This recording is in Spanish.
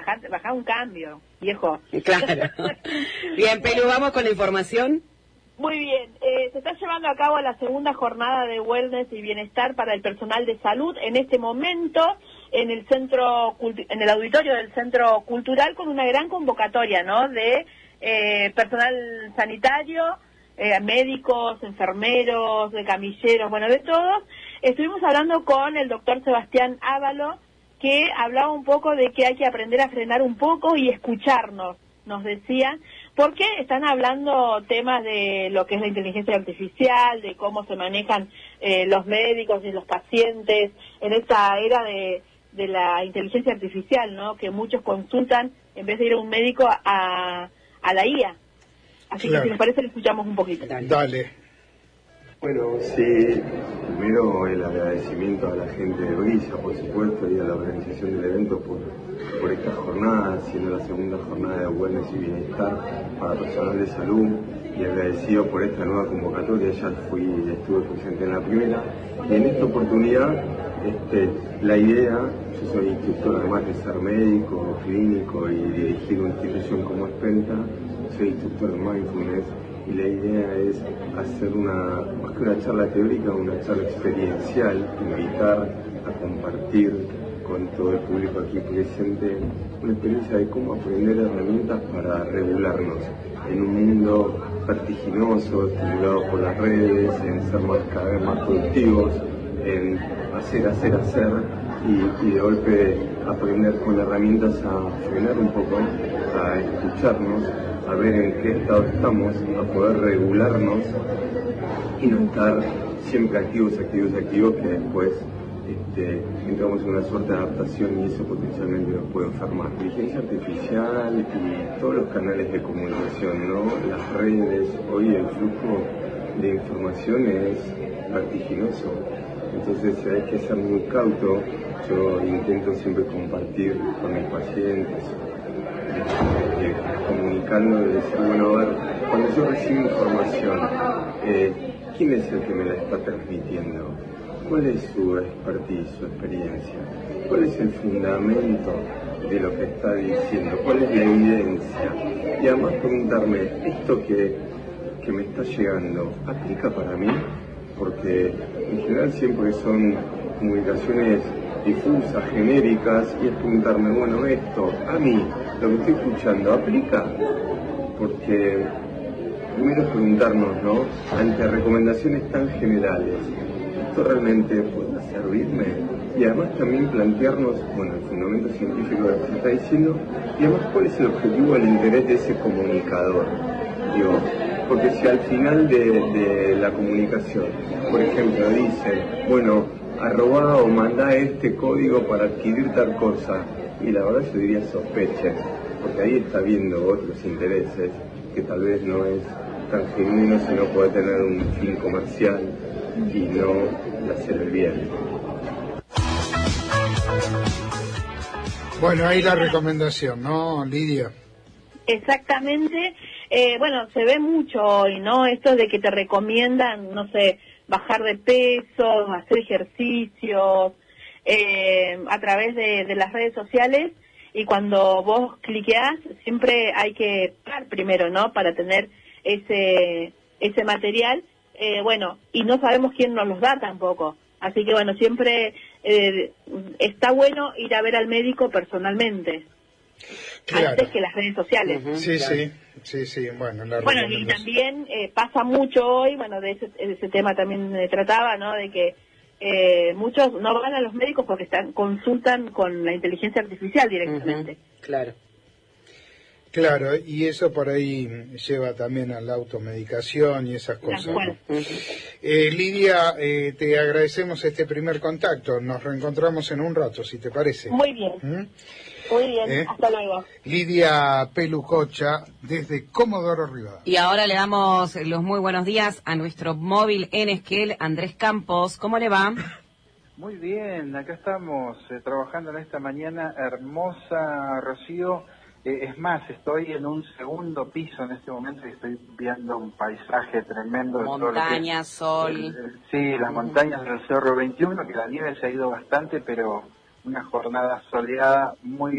bajar un cambio, viejo. Claro. Bien, Pelu, vamos con la información. Muy bien, se está llevando a cabo la segunda jornada de wellness y bienestar para el personal de salud en este momento en el en el auditorio del Centro Cultural, con una gran convocatoria, ¿no?, de personal sanitario, médicos, enfermeros, de camilleros, bueno, de todos. Estuvimos hablando con el doctor Sebastián Ávalo, que hablaba un poco de que hay que aprender a frenar un poco y escucharnos, nos decían, porque están hablando temas de lo que es la inteligencia artificial, de cómo se manejan los médicos y los pacientes en esta era de la inteligencia artificial, ¿no?, que muchos consultan en vez de ir a un médico a la IA. Así claro, que si les parece, le escuchamos un poquito. Dale. Bueno, sí, primero el agradecimiento a la gente de Brilla, por supuesto, y a la organización del evento por esta jornada, siendo la segunda jornada de wellness y bienestar para personal de salud, y agradecido por esta nueva convocatoria. Ya estuve presente en la primera, y en esta oportunidad la idea, yo soy instructor además de ser médico, clínico y dirigir una institución como es Penta, soy instructor de mindfulness, y la idea es hacer más que una charla teórica, una charla experiencial, invitar a compartir con todo el público aquí presente una experiencia de cómo aprender herramientas para regularnos en un mundo vertiginoso, estimulado por las redes, en ser cada vez más productivos, en hacer, y de golpe aprender con herramientas a frenar un poco, a escucharnos, a ver en qué estado estamos, a poder regularnos y no estar siempre activos, que después entramos en una suerte de adaptación y eso potencialmente nos puede enfermar. Inteligencia artificial y todos los canales de comunicación, ¿no?, las redes, hoy el flujo de información es vertiginoso, entonces hay que ser muy cauto. Yo intento siempre compartir con mis pacientes, comunicando, de decir, bueno, a ver, cuando yo recibo información, ¿quién es el que me la está transmitiendo? ¿Cuál es su expertise, su experiencia? ¿Cuál es el fundamento de lo que está diciendo? ¿Cuál es la evidencia? Y además preguntarme, ¿esto que me está llegando aplica para mí? Porque en general siempre son comunicaciones difusas, genéricas, y es preguntarme, bueno, esto, a mí, lo que estoy escuchando, ¿aplica? Porque primero es preguntarnos, ¿no?, ante recomendaciones tan generales, ¿esto realmente puede servirme? Y además también plantearnos, bueno, el fundamento científico de lo que se está diciendo, y además cuál es el objetivo, el interés de ese comunicador. Digo, porque si al final de la comunicación, por ejemplo, dice, bueno, arroba o mandá este código para adquirir tal cosa, y la verdad yo diría sospeche, porque ahí está viendo otros intereses, que tal vez no es tan genuino, sino puede tener un fin comercial y no de hacer el bien. Bueno, ahí la recomendación, ¿no, Lidia? Exactamente. Bueno, se ve mucho hoy, ¿no?, esto de que te recomiendan, no sé, bajar de peso, hacer ejercicios, a través de las redes sociales, y cuando vos cliqueás, siempre hay que pagar primero, ¿no?, para tener ese material, bueno, y no sabemos quién nos los da tampoco, así que bueno, siempre está bueno ir a ver al médico personalmente. Claro. Antes que las redes sociales. Sí, bueno, bueno, y también pasa mucho hoy, bueno, de ese tema también trataba, ¿no?, de que muchos no van a los médicos porque consultan con la inteligencia artificial directamente. Claro, y eso por ahí lleva también a la automedicación y esas cosas, ¿no? Lidia, te agradecemos este primer contacto, nos reencontramos en un rato, si te parece. Muy bien. Muy bien, hasta luego. Lidia Pelucocha, desde Comodoro Rivadavia. Y ahora le damos los muy buenos días a nuestro móvil en Esquel, Andrés Campos. ¿Cómo le va? Muy bien, acá estamos trabajando en esta mañana hermosa, Rocío. Es más, estoy en un segundo piso en este momento y estoy viendo un paisaje tremendo. Montaña, sol. Sí, las montañas del Cerro 21, que la nieve se ha ido bastante, pero una jornada soleada muy